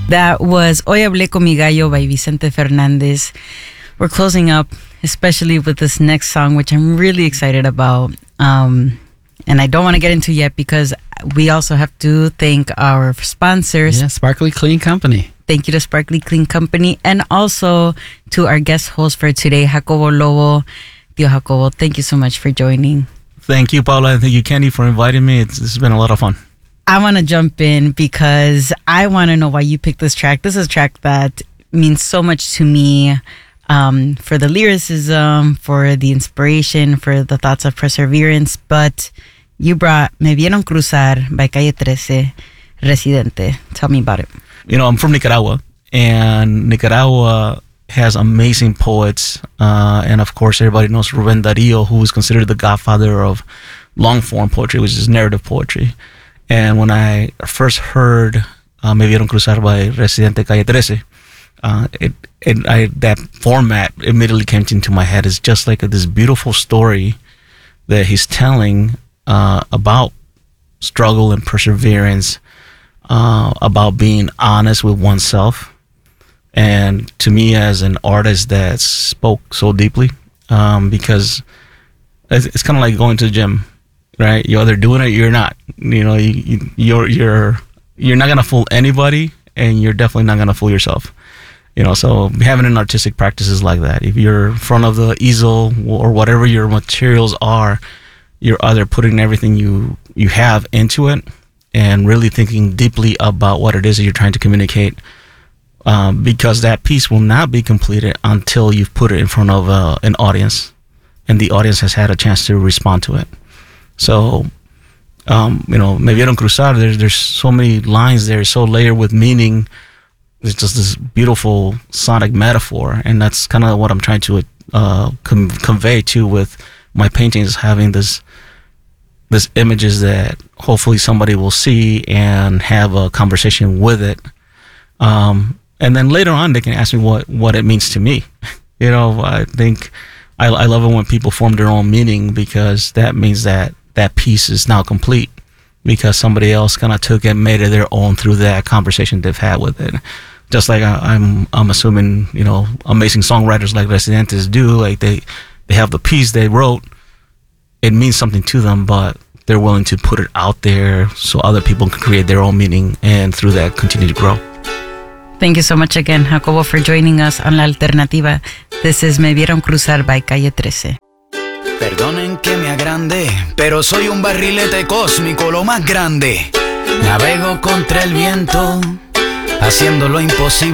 That was Hoy Hablé con Mi Gallo by Vicente Fernandez. We're closing up, especially with this next song, which I'm really excited about. And I don't want to get into yet because we also have to thank our sponsors. Yeah, Sparkly Clean Company. Thank you to Sparkly Clean Company. And also to our guest host for today, Jacobo Lobo. Tio Jacobo, thank you so much for joining. Thank you, Paula, and thank you, Candy, for inviting me. This has been a lot of fun. I want to jump in because I want to know why you picked this track. This is a track that means so much to me, for the lyricism, for the inspiration, for the thoughts of perseverance. But you brought Me Vieron Cruzar by Calle 13, Residente. Tell me about it. You know, I'm from Nicaragua, and Nicaragua has amazing poets. And of course, everybody knows Rubén Darío, who is considered the godfather of long-form poetry, which is narrative poetry. And when I first heard Me Vieron Cruzar by Residente Calle 13, that format immediately came into my head. It's just like this beautiful story that he's telling about struggle and perseverance, about being honest with oneself. And to me, as an artist, that spoke so deeply, because it's kind of like going to the gym. Right, you're either doing it or you're not. You know, you're not gonna fool anybody, and you're definitely not gonna fool yourself. You know, so having an artistic practice is like that. If you're in front of the easel or whatever your materials are, you're either putting everything you have into it and really thinking deeply about what it is that you're trying to communicate, because that piece will not be completed until you've put it in front of an audience, and the audience has had a chance to respond to it. So, you know, Me Vieron Cruzar, there's so many lines there, so layered with meaning. It's just this beautiful sonic metaphor, and that's kind of what I'm trying to convey too with my paintings, having this images that hopefully somebody will see and have a conversation with it. And then later on, they can ask me what it means to me. You know, I think I love it when people form their own meaning, because that means that piece is now complete, because somebody else kind of took it and made it their own through that conversation they've had with it. Just like I'm assuming, you know, amazing songwriters like Residentes do, like they have the piece they wrote, it means something to them, but they're willing to put it out there so other people can create their own meaning, and through that continue to grow. Thank you so much again, Jacobo, for joining us on La Alternativa. This is Me Vieron Cruzar by Calle 13. Perdonen que me agrande, pero soy un barrilete cósmico, lo más grande. Navego contra el viento, haciendo lo imposible.